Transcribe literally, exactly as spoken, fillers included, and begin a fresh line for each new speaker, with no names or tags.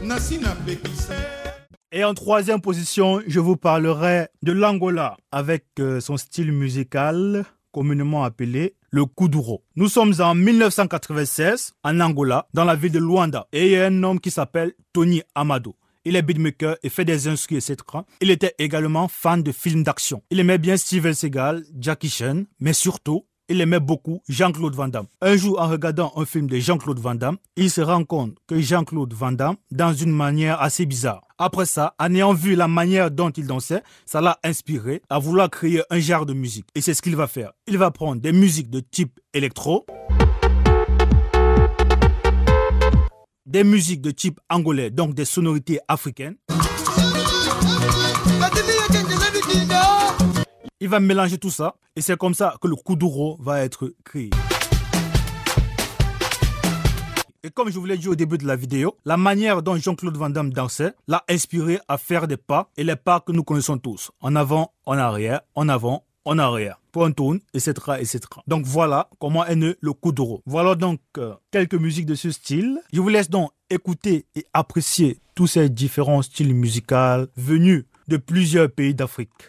Et en troisième position, je vous parlerai de l'Angola avec euh, son style musical communément appelé le kuduro. Nous sommes en mille neuf cent quatre-vingt-seize en Angola, dans la ville de Luanda. Et il y a un homme qui s'appelle Tony Amado. Il est beatmaker et fait des instruments, et cetera. Il était également fan de films d'action. Il aimait bien Steven Seagal, Jackie Chan, mais surtout, il aimait beaucoup Jean-Claude Van Damme. Un jour, en regardant un film de Jean-Claude Van Damme, il se rend compte que Jean-Claude Van Damme, dans une manière assez bizarre. Après ça, en ayant vu la manière dont il dansait, ça l'a inspiré à vouloir créer un genre de musique. Et c'est ce qu'il va faire. Il va prendre des musiques de type électro, des musiques de type angolais, donc des sonorités africaines. Il va mélanger tout ça et c'est comme ça que le kuduro va être créé. Et comme je vous l'ai dit au début de la vidéo, la manière dont Jean-Claude Van Damme dansait l'a inspiré à faire des pas et les pas que nous connaissons tous. En avant, en arrière, en avant, en arrière. Point tourne, et cetera, et cetera. Donc voilà comment est né le kuduro. Voilà donc euh, quelques musiques de ce style. Je vous laisse donc écouter et apprécier tous ces différents styles musicaux venus de plusieurs pays d'Afrique.